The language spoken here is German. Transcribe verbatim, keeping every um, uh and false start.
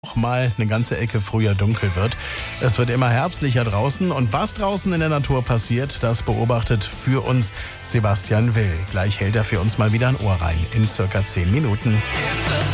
Noch mal eine ganze Ecke früher dunkel wird. Es wird immer herbstlicher draußen und was draußen in der Natur passiert, das beobachtet für uns Sebastian Will. Gleich hält er für uns mal wieder ein Ohr rein in circa zehn Minuten.